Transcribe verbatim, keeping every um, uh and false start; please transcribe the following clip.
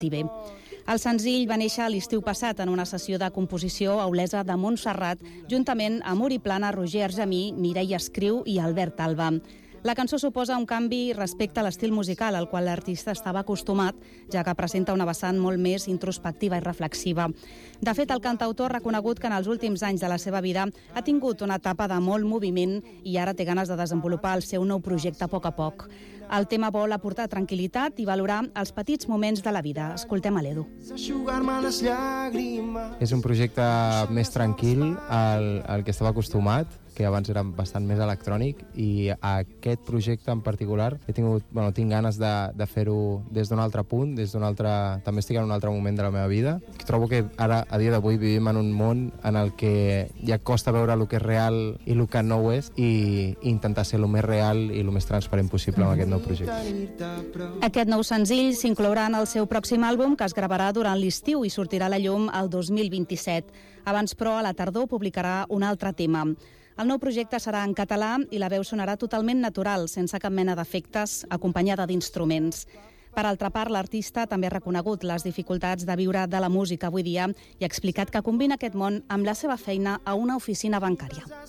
Tiber. El senzill va néixer l'estiu passat en una sessió de composició a Olesa de Montserrat, juntament amb Uri Plana, Roger Argemí, Mireia Escriu i Albert Alba. La cançó suposa un canvi respecte a l'estil musical al qual l'artista estava acostumat, ja que presenta una vessant molt més introspectiva i reflexiva. De fet, el cantautor ha reconegut que en els últims anys de la seva vida ha tingut una etapa de molt moviment i ara té ganes de desenvolupar el seu nou projecte a poc a poc. El tema vol aportar tranquil·litat i valorar els petits moments de la vida. Escoltem a l'Edu. És un projecte més tranquil al, al que estava acostumat, que abans era bastant més electrònic, i aquest projecte en particular he tingut, bueno, tinc ganes de, de fer-ho des d'un altre punt, des d'un altre... també estic en un altre moment de la meva vida. Trobo que ara, a dia d'avui, vivim en un món en el que ja costa veure el que és real i el que no ho és, i intentar ser el més real i el més transparent possible amb aquest nou projecte. Aquest nou senzill s'inclourà en el seu pròxim àlbum, que es gravarà durant l'estiu i sortirà a la llum el dos mil vint-i-set. Abans, però, a la tardor publicarà un altre tema. El nou projecte serà en català i la veu sonarà totalment natural, sense cap mena d'efectes, acompanyada d'instruments. Per altra part, l'artista també ha reconegut les dificultats de viure de la música avui dia i ha explicat que combina aquest món amb la seva feina a una oficina bancària.